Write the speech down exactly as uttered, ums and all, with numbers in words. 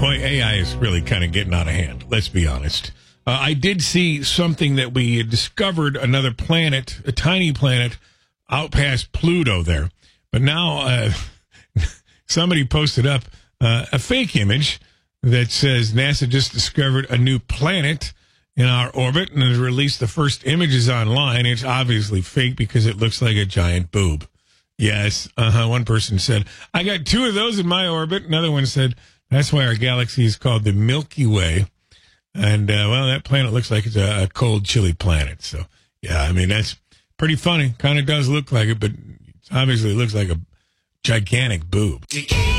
Boy, A I is really kind of getting out of hand. Let's be honest. Uh, I did see something that we had discovered another planet, a tiny planet, out past Pluto there. But now uh, somebody posted up uh, a fake image that says NASA just discovered a new planet in our orbit and has released the first images online. It's obviously fake because it looks like a giant boob. Yes, uh-huh. One person said, I got two of those in my orbit. Another one said, that's why our galaxy is called the Milky Way. And, uh, well, that planet looks like it's a, a cold, chilly planet. So, yeah, I mean, that's pretty funny. Kind of does look like it, but obviously it looks like a gigantic boob.